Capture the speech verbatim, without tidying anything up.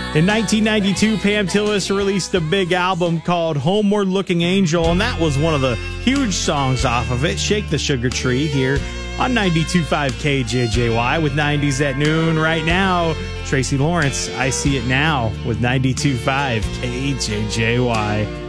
In nineteen ninety-two, Pam Tillis released a big album called Homeward Looking Angel, and that was one of the huge songs off of it. Shake the Sugar Tree here on ninety-two point five K J J Y with nineties at noon. Right now, Tracy Lawrence, I See It Now with ninety-two point five K J J Y.